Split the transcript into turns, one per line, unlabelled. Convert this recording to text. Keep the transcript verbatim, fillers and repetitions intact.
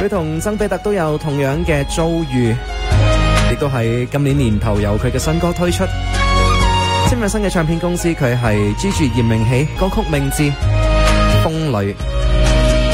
佢同曾比特都有同樣嘅遭遇，亦都喺今年年頭有佢嘅新歌推出。簽約新嘅唱片公司佢係 Gigi 炎明熹，歌曲名字《風裏》。